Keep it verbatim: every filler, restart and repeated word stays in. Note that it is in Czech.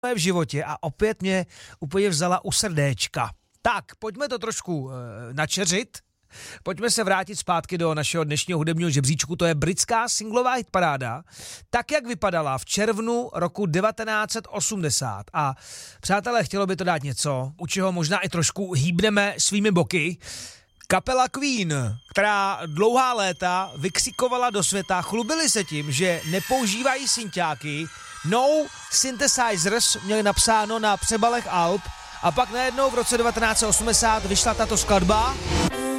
v životě a opět mě úplně vzala u srdéčka. Tak, pojďme to trošku uh, načeřit. Pojďme se vrátit zpátky do našeho dnešního hudebního žebříčku, to je britská singlová hitparáda, tak jak vypadala v červnu roku devatenáct set osmdesát. A přátelé, chtělo by to dát něco, u čeho možná i trošku hýbneme svými boky. Kapela Queen, která dlouhá léta vykřikovala do světa, chlubili se tím, že nepoužívají synťáky, no synthesizers měli napsáno na přebalech alb, a pak najednou v roce devatenáct set osmdesát vyšla tato skladba.